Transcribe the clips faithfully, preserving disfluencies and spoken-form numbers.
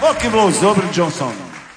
Smoky Blues, Dobri Johnson.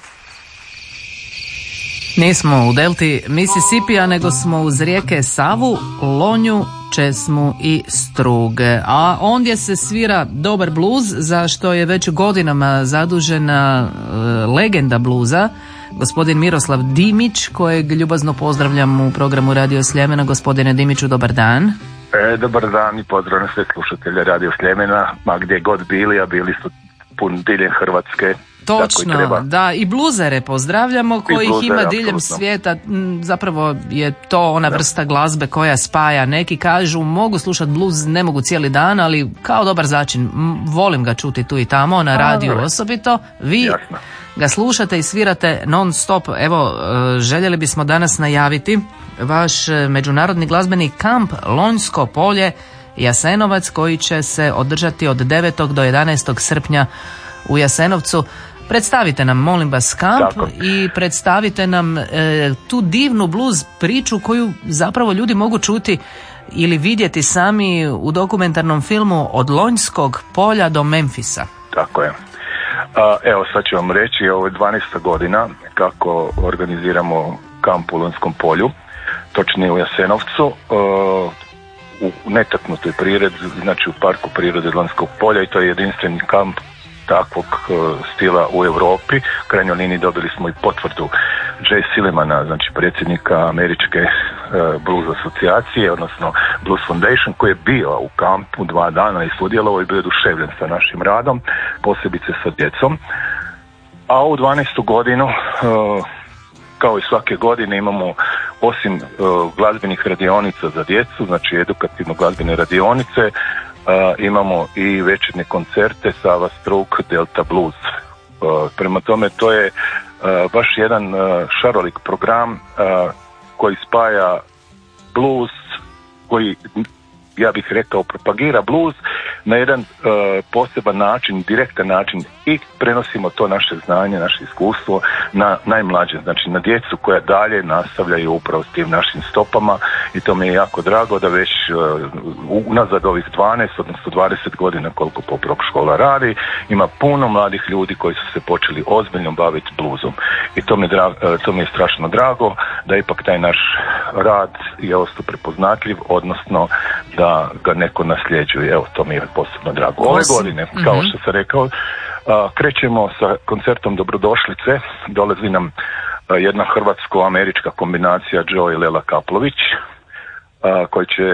Nismo u delti Mississipija, nego smo uz rijeke Savu, Lonju, Česmu i Struge. A ondje se svira dobar bluz, za što je već godinama zadužena e, legenda bluza, gospodin Miroslav Dimić, kojeg ljubazno pozdravljam u programu Radio Sljemena. Gospodine Dimiću, dobar dan. E, dobar dan i pozdrav na sve slušatelje Radio Sljemena, ma gdje god bili, a bili su pun diljem Hrvatske. Točno, da, i bluzere pozdravljamo, kojih bluzere, ima diljem apsolutno. svijeta. Zapravo je to ona da. vrsta glazbe koja spaja. Neki kažu mogu slušati bluz, ne mogu cijeli dan, ali kao dobar začin, volim ga čuti tu i tamo, na radiju A, osobito. Vi Jasno. ga slušate i svirate non stop. Evo, željeli bismo danas najaviti vaš međunarodni glazbeni kamp Lonjsko polje Jasenovac, koji će se održati od devetog do jedanaestog srpnja u Jasenovcu. Predstavite nam, molim vas, kamp Tako. i predstavite nam e, tu divnu blues priču koju zapravo ljudi mogu čuti ili vidjeti sami u dokumentarnom filmu Od Lonjskog polja do Memfisa. Tako je. A, evo, sad ću vam reći, ovo je dvanaesta godina kako organiziramo kamp u Lonjskom polju, točnije u Jasenovcu, a, u netaknutoj prirodi, znači u parku prirode Lonjskog polja, i to je jedinstveni kamp takvog uh, stila u Europi. U krajnjoj liniji dobili smo i potvrdu Jay Sillimana, znači predsjednika američke uh, blues asocijacije, odnosno Blues Foundation, koji je bio u kampu dva dana i sudjelovao i bio oduševljen sa našim radom, posebice sa djecom. A ovu dvanaestu godinu, uh, kao i svake godine, imamo osim uh, glazbenih radionica za djecu, znači edukativno glazbene radionice, Uh, imamo i večernje koncerte Sava Strug, Delta Blues. Uh, prema tome, to je uh, baš jedan uh, šarolik program uh, koji spaja blues, koji, ja bih rekao, propagira blues na jedan uh, poseban način, direktan način, i prenosimo to naše znanje, naše iskustvo na najmlađe, znači na djecu koja dalje nastavljaju upravo s tim našim stopama, i to mi je jako drago da već uh, unazad ovih dvanaest, odnosno dvadeset godina koliko Pop Rock škola radi, ima puno mladih ljudi koji su se počeli ozbiljno baviti bluzom, i to mi, dra, uh, to mi je strašno drago da ipak taj naš rad je ostao prepoznatljiv, odnosno da ga neko nasljeđuje. Evo, to mi je posebno drago. Ove godine, kao mm-hmm. što sam rekao, uh, krećemo sa koncertom Dobrodošlice. Dolazi nam uh, jedna hrvatsko-američka kombinacija Joe i Lela Kaplović, uh, koji će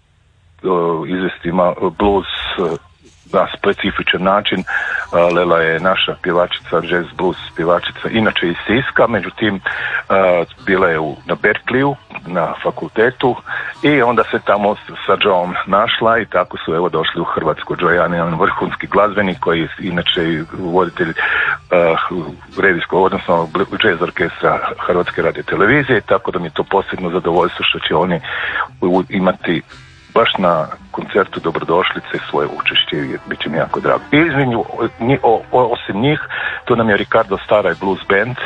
uh, izvesti blues uh, na specifičan način. Uh, Lela je naša pjevačica, jazz blues pjevačica, inače iz Siska, međutim uh, bila je u, na Berkeleyu, na fakultetu, i onda se tamo sa Joeom našla, i tako su evo došli u Hrvatsku. Joe je jedan vrhunski glazbenik koji je inače voditelj uh, revijskog, odnosno jazz orkestra Hrvatske radiotelevizije, tako da mi je to posebno zadovoljstvo što će oni imati baš na koncertu Dobrodošlice svoje učešće, i bit će mi jako drago. I izvinju, osim njih, tu nam je Ricardo Staraj Blues Band,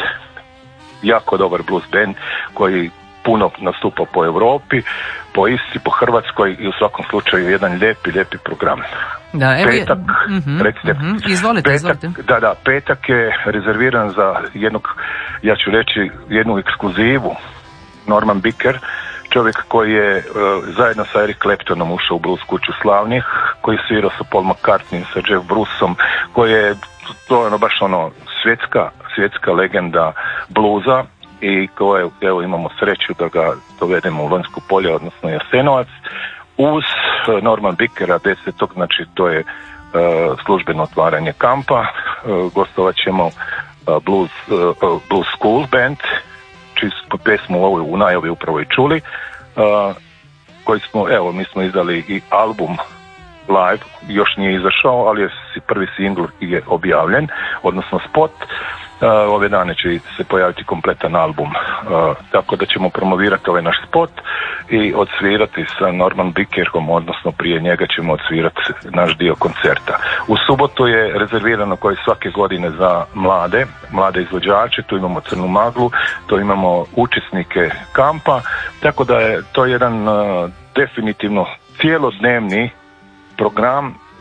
jako dobar blues band koji puno nastupa po Europi, po Istri, po Hrvatskoj, i u svakom slučaju jedan lijepi, lijepi program. Da, evo je, petak, mm-hmm, recite, mm-hmm, izvolite, petak, izvolite. Da, da, petak je rezerviran za jednog, ja ću reći, jednu ekskluzivu, Norman Bicker, čovjek koji je uh, zajedno sa Eric Claptonom ušao u blues kuću slavnih, koji je svirao sa Paul McCartney, sa Jeff Bruceom, koji je, to je ono baš ono svjetska, svjetska legenda bluza, i koje, evo, imamo sreću da ga dovedemo u Lonjsko polje, odnosno Jasenovac, uz Norman Bickera desetog, znači to je uh, službeno otvaranje kampa. Uh, gostovat ćemo uh, blues, uh, blues School Band, čiju smo pesmu ovo u najavi upravo i čuli, uh, koji smo, evo, mi smo izdali i album live, još nije izašao, ali je prvi singl je objavljen, odnosno spot. Uh, ove dane će se pojaviti kompletan album, uh, tako da ćemo promovirati ovaj naš spot i odsvirati sa Norman Bickerom, odnosno prije njega ćemo odsvirati naš dio koncerta. U subotu je rezervirano, koji svake godine, za mlade, mlade izvođače, tu imamo Crnu maglu, tu imamo učesnike kampa, tako da je to jedan uh, definitivno cijelodnevni program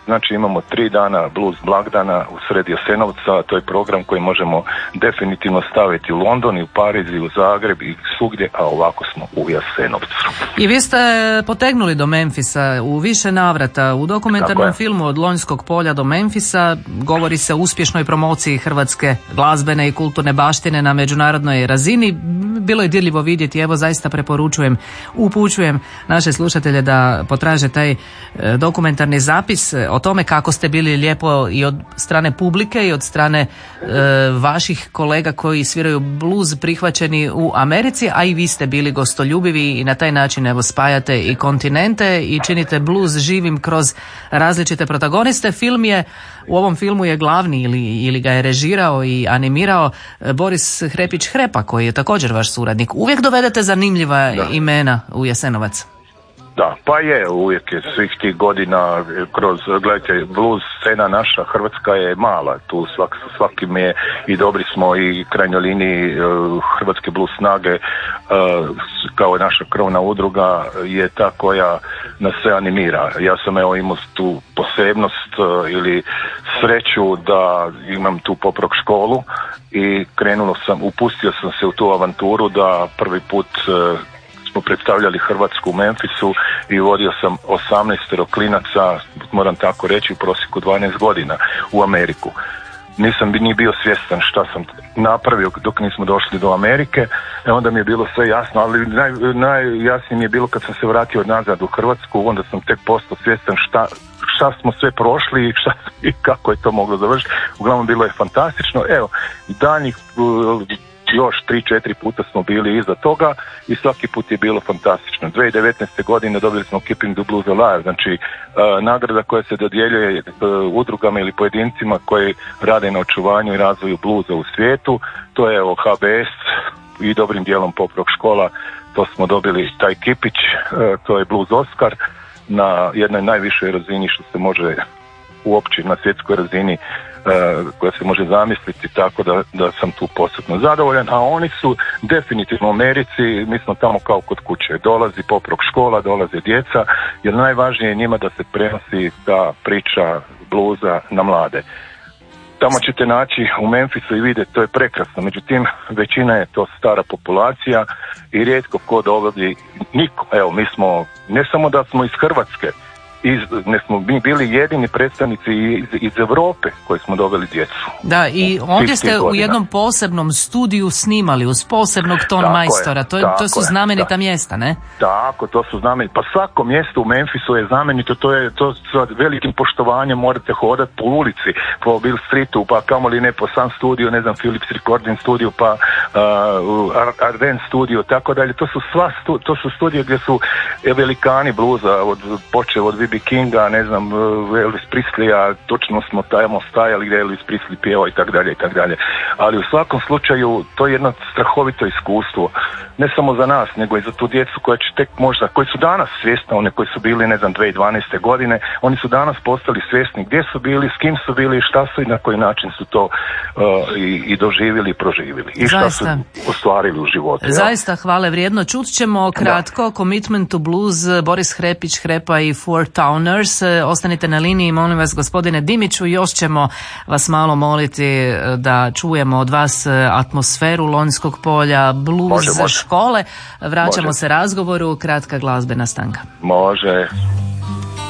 znači imamo tri dana blues blagdana u sred Jasenovca, to je program koji možemo definitivno staviti u London i u Pariz i u Zagreb i svugdje, a ovako smo u Jasenovcu. I vi ste potegnuli do Memfisa u više navrata. U dokumentarnom filmu Od Lonjskog polja do Memfisa govori se o uspješnoj promociji hrvatske glazbene i kulturne baštine na međunarodnoj razini. Bilo je dirljivo vidjeti, evo zaista preporučujem, upućujem naše slušatelje da potraže taj dokumentarni zapis o tome kako ste bili lijepo i od strane publike i od strane e, vaših kolega koji sviraju blues prihvaćeni u Americi, a i vi ste bili gostoljubivi i na taj način evo spajate i kontinente i činite blues živim kroz različite protagoniste. Film je, u ovom filmu je glavni ili, ili ga je režirao i animirao Boris Hrepić-Hrepa koji je također vaš suradnik. Uvijek dovedete zanimljiva da. imena u Jasenovac. Da, pa je, uvijek je svih tih godina kroz, gledajte, blues scena naša hrvatska je mala, tu svak, svakim je i dobri smo i krajnjoj liniji Hrvatske blues snage kao naša krovna udruga je ta koja nas sve animira. Ja sam evo imao tu posebnost ili sreću da imam tu poprok školu i krenulo sam, upustio sam se u tu avanturu da prvi put smo predstavljali Hrvatsku u Memphisu i vodio sam osamnaestero klinaca, moram tako reći, u prosjeku dvanaest godina u Ameriku. Nisam bi ni bio svjestan šta sam napravio dok nismo došli do Amerike, e onda mi je bilo sve jasno, ali naj, najjasnije mi je bilo kad sam se vratio nazad u Hrvatsku, onda sam tek postao svjestan šta, šta smo sve prošli i, šta, i kako je to moglo završiti. Uglavnom bilo je fantastično, evo, daljnjih još tri, četiri puta smo bili iza toga i svaki put je bilo fantastično. dvije tisuće devetnaeste. godine dobili smo Keeping the Blues Alive, znači uh, nagrada koja se dodjeljuje uh, udrugama ili pojedincima koji rade na očuvanju i razvoju bluza u svijetu. To je evo H B S i dobrim dijelom Poprok škola, to smo dobili taj kipić, uh, to je Blues Oscar na jednoj najvišoj razini što se može uopće na svjetskoj razini koja se može zamisliti, tako da, da sam tu posebno zadovoljan, a oni su definitivno u Americi, mi smo tamo kao kod kuće, dolazi poprok škola, dolaze djeca, jer najvažnije je njima da se prenosi ta priča bluza na mlade. Tamo ćete naći u Memphisu i vidjeti, to je prekrasno, međutim većina je to stara populacija i rijetko ko dovodi, niko, evo mi smo, ne samo da smo iz Hrvatske, Iz, ne smo mi bili jedini predstavnici iz, iz Europe koji smo doveli djecu. Da, i ovdje ste u jednom posebnom studiju snimali uz posebnog ton tako majstora, to, je, to su znamenita je, mjesta, ne? Tako, to su znamenita, pa svako mjesto u Memphisu je znamenito, to je to sa velikim poštovanjem morate hodati po ulici, po Bill Streetu, pa kamoli ne po Sun Studio, ne znam, Philips Recording Studio, pa uh, Arden Studio, tako dalje, to su sva stu, to su studije gdje su velikani bluza, od, počeo od B B Kinga, ne znam, Elvis Presleya, točno smo tamo stajali gdje Elvis Presley pjevao i tak dalje i tak dalje. Ali u svakom slučaju to je jedno strahovito iskustvo. Ne samo za nas, nego i za tu djecu koja će tek možda, koji su danas svjesni, one koji su bili, ne znam, dvije tisuće dvanaeste. godine, oni su danas postali svjesni gdje su bili, s kim su bili, šta su i na koji način su to uh, i, i doživjeli i proživjeli. I šta Zaista. su ostvarili u životu. Zaista hvale vrijedno. Čut ćemo kratko da. Commitment to Blues, Boris Hrepić, Hrepa i Four Towners. Ostanite na liniji, molim vas, gospodine Dimiću, još ćemo vas malo moliti da čujemo od vas atmosferu Lonjskog polja, blues može, može. škole. Vraćamo može. se razgovoru, kratka glazbena stanka. Može.